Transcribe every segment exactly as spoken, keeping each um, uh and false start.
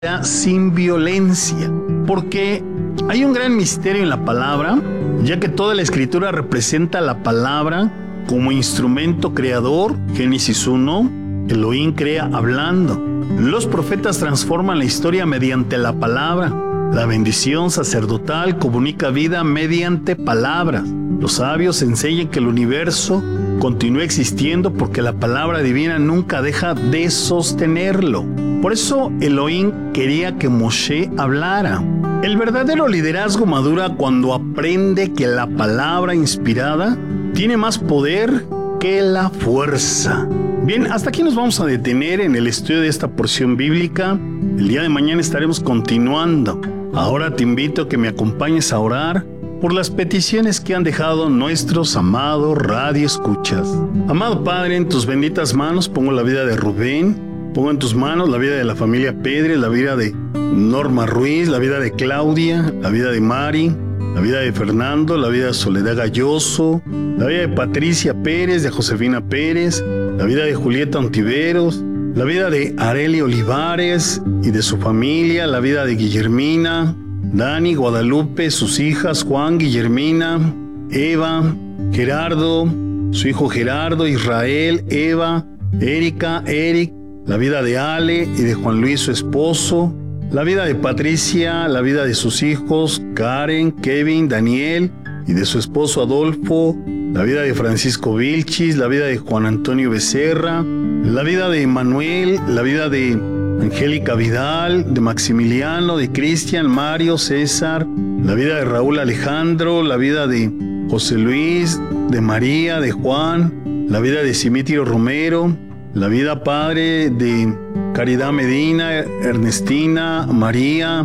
sin violencia, porque hay un gran misterio en la palabra, ya que toda la escritura representa la palabra como instrumento creador. Génesis uno, Elohim crea hablando. Los profetas transforman la historia mediante la palabra. La bendición sacerdotal comunica vida mediante palabras. Los sabios enseñan que el universo continúa existiendo porque la palabra divina nunca deja de sostenerlo. Por eso Elohim quería que Moshe hablara. El verdadero liderazgo madura cuando aprende que la palabra inspirada tiene más poder que la fuerza. Bien, hasta aquí nos vamos a detener en el estudio de esta porción bíblica. El día de mañana estaremos continuando. Ahora te invito a que me acompañes a orar por las peticiones que han dejado nuestros amados radioescuchas. Amado Padre, en tus benditas manos pongo la vida de Rubén, pongo en tus manos la vida de la familia Pedre, la vida de Norma Ruiz, la vida de Claudia, la vida de Mari, la vida de Fernando, la vida de Soledad Galloso, la vida de Patricia Pérez, de Josefina Pérez, la vida de Julieta Ontiveros, la vida de Areli Olivares y de su familia, la vida de Guillermina, Dani, Guadalupe, sus hijas, Juan, Guillermina, Eva, Gerardo, su hijo Gerardo, Israel, Eva, Erika, Eric, la vida de Ale y de Juan Luis, su esposo, la vida de Patricia, la vida de sus hijos, Karen, Kevin, Daniel y de su esposo Adolfo, la vida de Francisco Vilchis, la vida de Juan Antonio Becerra, la vida de Manuel, la vida de Angélica Vidal, de Maximiliano, de Cristian, Mario, César, la vida de Raúl Alejandro, la vida de José Luis, de María, de Juan, la vida de Simitrio Romero, la vida, Padre, de Caridad Medina, Ernestina, María,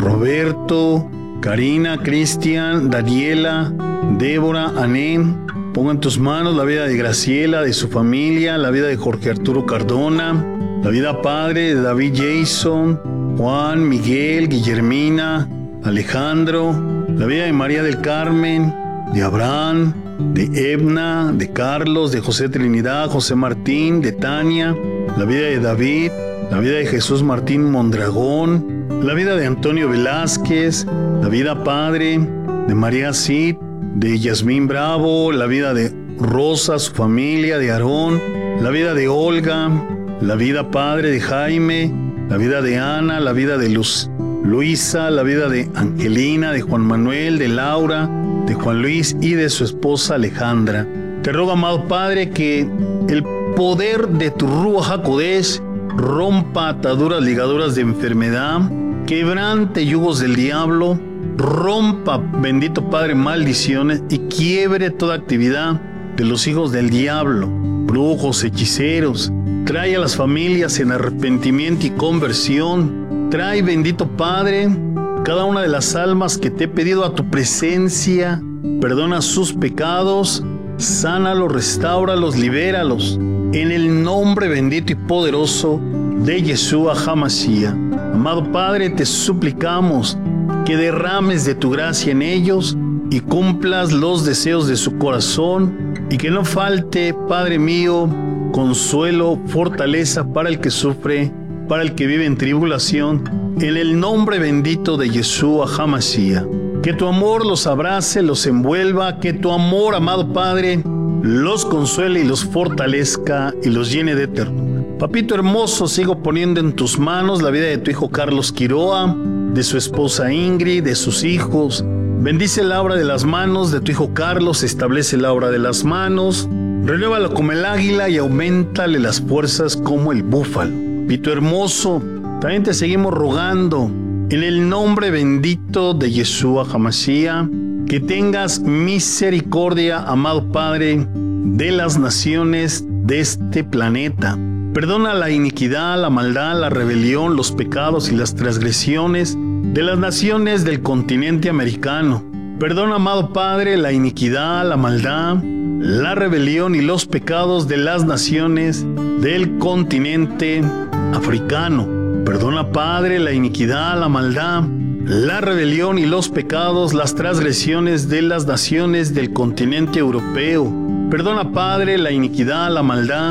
Roberto, Karina, Cristian, Daniela, Débora, Anén. Pongo en tus manos la vida de Graciela, de su familia, la vida de Jorge Arturo Cardona, la vida, Padre, de David Jason, Juan, Miguel, Guillermina, Alejandro, la vida de María del Carmen, de Abraham, de Ebna, de Carlos, de José Trinidad, José Martín, de Tania, la vida de David, la vida de Jesús Martín Mondragón, la vida de Antonio Velázquez, la vida, Padre, de María Cid, de Yasmín Bravo, la vida de Rosa, su familia, de Aarón, la vida de Olga, la vida, Padre, de Jaime, la vida de Ana, la vida de Luz, Luisa, la vida de Angelina, de Juan Manuel, de Laura, de Juan Luis y de su esposa Alejandra. Te ruego, amado Padre, que el poder de tu Ruach HaKodesh rompa ataduras, ligaduras de enfermedad, quebrante yugos del diablo, rompa, bendito Padre, maldiciones y quiebre toda actividad de los hijos del diablo, brujos, hechiceros. Trae a las familias en arrepentimiento y conversión. Trae, bendito Padre, cada una de las almas que te he pedido a tu presencia. Perdona sus pecados, sánalos, restáuralos, libéralos. En el nombre bendito y poderoso de Yeshua HaMashiach. Amado Padre, te suplicamos que derrames de tu gracia en ellos y cumplas los deseos de su corazón, y que no falte, Padre mío, consuelo, fortaleza para el que sufre, para el que vive en tribulación, en el nombre bendito de Yeshua HaMashiach. Que tu amor los abrace, los envuelva, que tu amor, amado Padre, los consuele y los fortalezca y los llene de ternura. Papito hermoso, sigo poniendo en tus manos la vida de tu hijo Carlos Quiroa, de su esposa Ingrid, de sus hijos. Bendice la obra de las manos de tu hijo Carlos, establece la obra de las manos, renuévalo como el águila y auméntale las fuerzas como el búfalo. Papito hermoso, también te seguimos rogando en el nombre bendito de Yeshua HaMashiach, que tengas misericordia, amado Padre, de las naciones de este planeta. Perdona la iniquidad, la maldad, la rebelión, los pecados y las transgresiones de las naciones del continente americano. Perdona, amado Padre, la iniquidad, la maldad, la rebelión y los pecados de las naciones del continente africano. Perdona, Padre, la iniquidad, la maldad, la rebelión y los pecados, las transgresiones de las naciones del continente europeo. Perdona, Padre, la iniquidad, la maldad,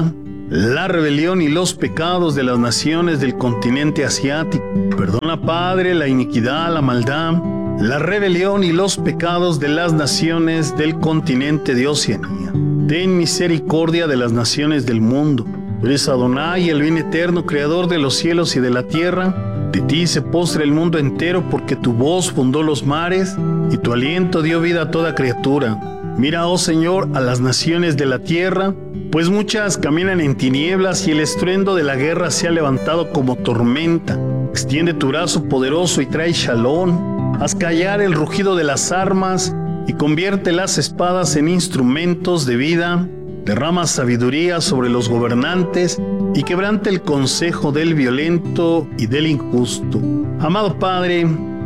la rebelión y los pecados de las naciones del continente asiático. Perdona, Padre, la iniquidad, la maldad, la rebelión y los pecados de las naciones del continente de Oceanía. Ten misericordia de las naciones del mundo. Tú eres Adonai, el bien eterno, creador de los cielos y de la tierra. De ti se postra el mundo entero, porque tu voz fundó los mares y tu aliento dio vida a toda criatura. Mira, oh Señor, a las naciones de la tierra, pues muchas caminan en tinieblas y el estruendo de la guerra se ha levantado como tormenta. Extiende tu brazo poderoso y trae shalom. Haz callar el rugido de las armas y convierte las espadas en instrumentos de vida. Derrama sabiduría sobre los gobernantes y quebrante el consejo del violento y del injusto. Amado Padre,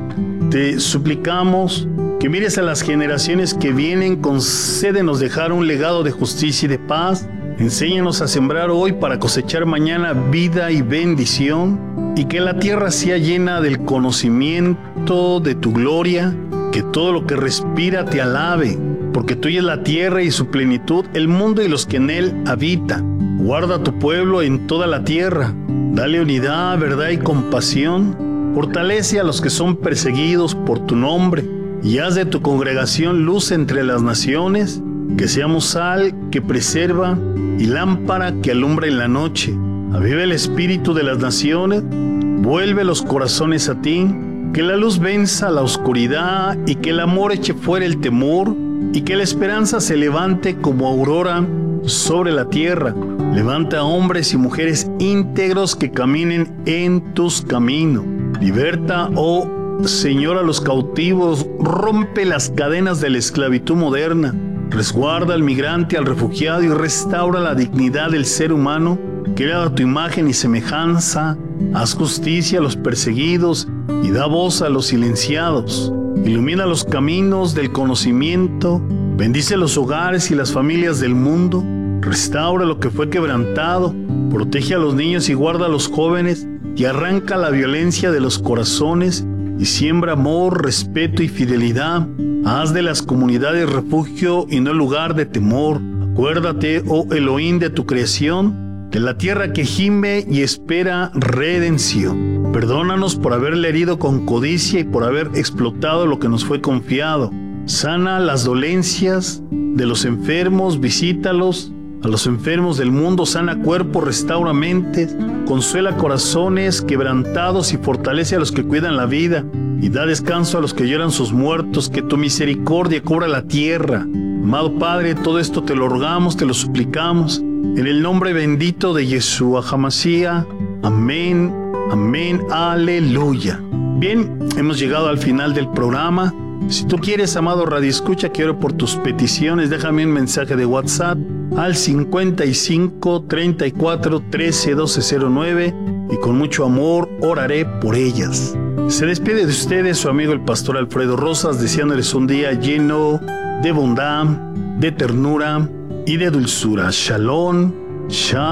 te suplicamos que mires a las generaciones que vienen, concédenos dejar un legado de justicia y de paz. Enséñanos a sembrar hoy para cosechar mañana vida y bendición, y que la tierra sea llena del conocimiento de tu gloria, que todo lo que respira te alabe, porque tuya es la tierra y su plenitud, el mundo y los que en él habitan. Guarda a tu pueblo en toda la tierra, dale unidad, verdad y compasión, fortalece a los que son perseguidos por tu nombre, y haz de tu congregación luz entre las naciones, que seamos sal que preserva y lámpara que alumbra en la noche. Aviva el espíritu de las naciones, vuelve los corazones a ti, que la luz venza la oscuridad y que el amor eche fuera el temor, y que la esperanza se levante como aurora sobre la tierra. Levanta a hombres y mujeres íntegros que caminen en tus caminos. Liberta, oh Señor, a los cautivos, rompe las cadenas de la esclavitud moderna. Resguarda al migrante, al refugiado y restaura la dignidad del ser humano, creado a tu imagen y semejanza. Haz justicia a los perseguidos y da voz a los silenciados. Ilumina los caminos del conocimiento, bendice los hogares y las familias del mundo, restaura lo que fue quebrantado, protege a los niños y guarda a los jóvenes, y arranca la violencia de los corazones, y siembra amor, respeto y fidelidad. Haz de las comunidades refugio y no lugar de temor. Acuérdate, oh Elohim, de tu creación, de la tierra que gime y espera redención. Perdónanos por haberle herido con codicia y por haber explotado lo que nos fue confiado. Sana las dolencias de los enfermos, visítalos. A los enfermos del mundo, sana cuerpos, restaura mentes, consuela corazones quebrantados y fortalece a los que cuidan la vida, y da descanso a los que lloran sus muertos. Que tu misericordia cubra la tierra. Amado Padre, todo esto te lo rogamos, te lo suplicamos, en el nombre bendito de Yeshua HaMashiach. Amén, amén, aleluya. Bien, hemos llegado al final del programa. Si tú quieres, amado Radio Escucha, que ore por tus peticiones, déjame un mensaje de WhatsApp al cincuenta y cinco, treinta y cuatro, trece, doce cero nueve, y con mucho amor oraré por ellas. Se despide de ustedes su amigo el pastor Alfredo Rosas, deseándoles un día lleno de bondad, de ternura y de dulzura. Shalom, shalom.